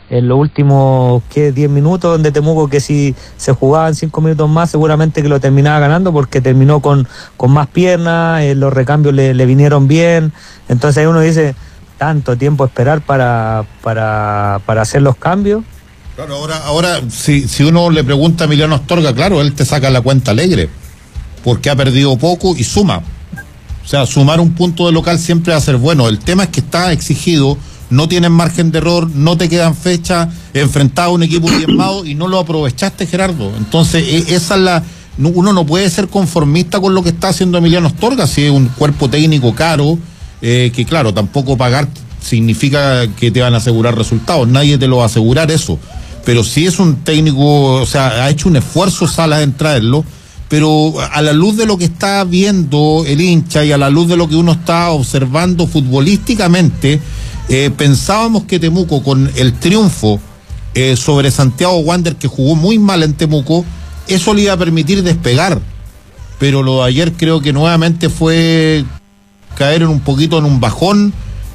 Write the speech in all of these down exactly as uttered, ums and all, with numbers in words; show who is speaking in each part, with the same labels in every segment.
Speaker 1: en los últimos ¿qué? diez minutos, donde Temuco, que si se jugaban cinco minutos más seguramente que lo terminaba ganando, porque terminó con, con más piernas, eh, los recambios le, le vinieron bien. Entonces ahí uno dice, tanto tiempo esperar para, para, para hacer los cambios.
Speaker 2: Claro, ahora, ahora si, si uno le pregunta a Emiliano Astorga, claro, él te saca la cuenta alegre, porque ha perdido poco y suma. O sea, sumar un punto de local siempre va a ser bueno. El tema es que está exigido, no tienes margen de error, no te quedan fechas, enfrentado a un equipo diezmado y no lo aprovechaste, Gerardo. Entonces, esa es la... Uno no puede ser conformista con lo que está haciendo Emiliano Astorga, si es un cuerpo técnico caro, eh, que claro, tampoco pagar significa que te van a asegurar resultados, nadie te lo va a asegurar eso. Pero si es un técnico, o sea, ha hecho un esfuerzo Salas en traerlo, pero a la luz de lo que está viendo el hincha y a la luz de lo que uno está observando futbolísticamente, eh, pensábamos que Temuco, con el triunfo eh, sobre Santiago Wanderers, que jugó muy mal en Temuco, eso le iba a permitir despegar. Pero lo de ayer creo que nuevamente fue caer en un poquito en un bajón.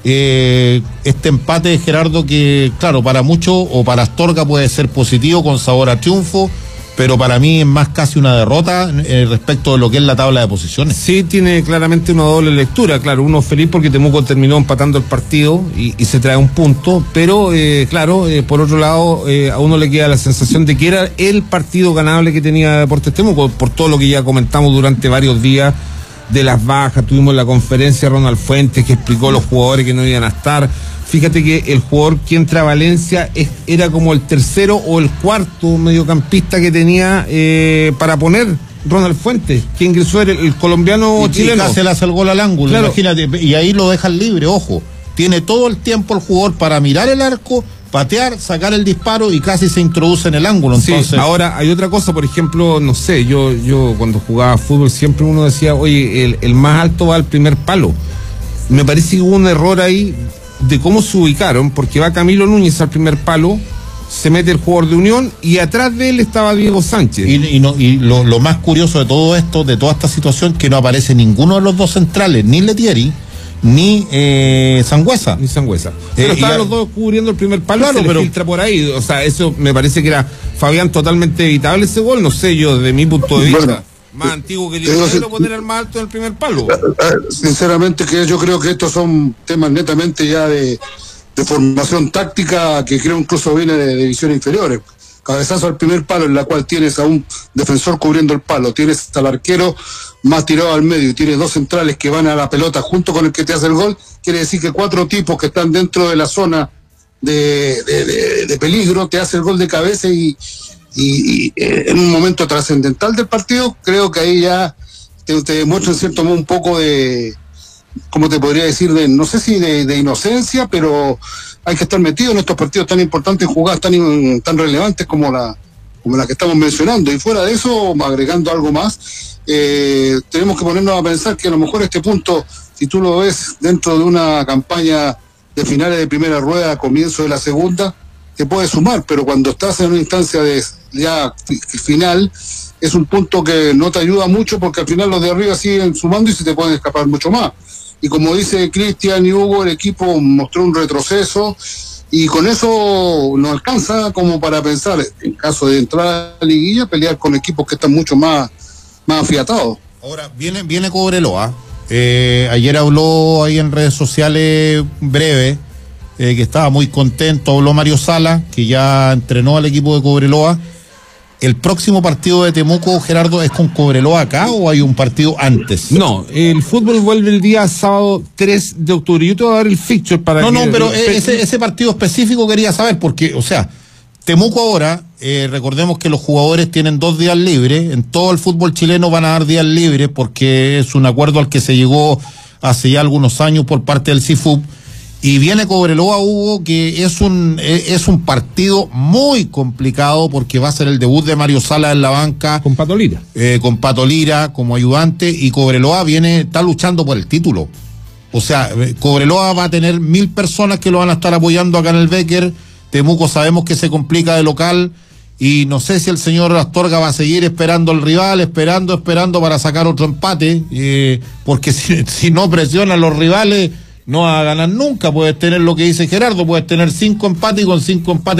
Speaker 2: Eh, este empate de Gerardo, que claro, para muchos o para Astorga puede ser positivo, con sabor a triunfo, pero para mí es más casi una derrota eh, respecto de lo que es la tabla de posiciones.
Speaker 3: Sí, tiene claramente una doble lectura. Claro, uno feliz porque Temuco terminó empatando el partido y, y se trae un punto, pero eh, claro, eh, por otro lado, eh, a uno le queda la sensación de que era el partido ganable que tenía Deportes Temuco, por todo lo que ya comentamos durante varios días de las bajas. Tuvimos la conferencia de Ronald Fuentes, que explicó los jugadores que no iban a estar. Fíjate que el jugador que entra a Valencia es, era como el tercero o el cuarto mediocampista que tenía eh, para poner Ronald Fuentes, que ingresó el, el colombiano
Speaker 2: y,
Speaker 3: chileno.
Speaker 2: Y se le hace el gol al ángulo, claro. Imagínate, y ahí lo dejan libre, ojo. Tiene todo el tiempo el jugador para mirar el arco, patear, sacar el disparo y casi se introduce en el ángulo. Entonces...
Speaker 3: Sí, ahora hay otra cosa, por ejemplo, no sé, yo yo cuando jugaba fútbol siempre uno decía, oye, el, el más alto va al primer palo. Me parece que hubo un error ahí de cómo se ubicaron, porque va Camilo Núñez al primer palo, se mete el jugador de Unión y atrás de él estaba Diego Sánchez.
Speaker 2: Y, y, no, y lo, lo más curioso de todo esto, de toda esta situación, que no aparece ninguno de los dos centrales, ni Letieri, ni eh, Sangüesa.
Speaker 3: Ni Sangüesa. Pero eh, estaban a... los dos cubriendo el primer palo, claro, y se pero... le filtra por ahí. O sea, eso me parece que era, Fabián, totalmente evitable ese gol, no sé yo, desde mi punto de vista. Bueno, más antiguo que yo, quiero poner al más alto en el primer palo.
Speaker 4: Sinceramente, que yo creo que estos son temas netamente ya de, de formación táctica, que creo incluso viene de divisiones inferiores. Cabezazo al primer palo, en la cual tienes a un defensor cubriendo el palo, tienes al arquero más tirado al medio y tienes dos centrales que van a la pelota junto con el que te hace el gol. Quiere decir que cuatro tipos que están dentro de la zona de, de, de, de peligro te hace el gol de cabeza y Y, y eh, en un momento trascendental del partido, creo que ahí ya te, te demuestra en cierto modo un poco de, ¿cómo te podría decir? De, no sé si de, de inocencia, pero hay que estar metido en estos partidos tan importantes, en jugadas tan, tan relevantes como la, como la que estamos mencionando. Y fuera de eso, agregando algo más, eh, tenemos que ponernos a pensar que a lo mejor este punto, si tú lo ves dentro de una campaña de finales de primera rueda, comienzo de la segunda, te puede sumar, pero cuando estás en una instancia de ya final, es un punto que no te ayuda mucho, porque al final los de arriba siguen sumando y se te pueden escapar mucho más. Y como dice Cristian y Hugo, el equipo mostró un retroceso y con eso no alcanza como para pensar, en caso de entrar a la liguilla, pelear con equipos que están mucho más, más afiatados.
Speaker 2: Ahora, viene, viene Cobreloa. Eh, ayer habló ahí en redes sociales breve, Eh, que estaba muy contento, habló Mario Sala, que ya entrenó al equipo de Cobreloa. ¿El próximo partido de Temuco, Gerardo, es con Cobreloa acá o hay un partido antes?
Speaker 3: No, el fútbol vuelve el día sábado tres de octubre. Yo te voy a dar el fixture para
Speaker 2: no,
Speaker 3: que...
Speaker 2: No, no, pero ese, ese partido específico quería saber, porque, o sea, Temuco ahora, eh, recordemos que los jugadores tienen dos días libres, en todo el fútbol chileno van a dar días libres, porque es un acuerdo al que se llegó hace ya algunos años por parte del C I F U B. Y viene Cobreloa, Hugo, que es un es un partido muy complicado, porque va a ser el debut de Mario Sala en la banca.
Speaker 3: Con Pato Lira.
Speaker 2: Eh, con Pato Lira como ayudante, y Cobreloa viene, está luchando por el título. O sea, Cobreloa va a tener mil personas que lo van a estar apoyando acá en el Becker. Temuco sabemos que se complica de local, y no sé si el señor Astorga va a seguir esperando al rival, esperando, esperando para sacar otro empate, eh, porque si, si no presionan los rivales, no va a ganar nunca. Puedes tener lo que dice Gerardo, puedes tener cinco empates, y con cinco empates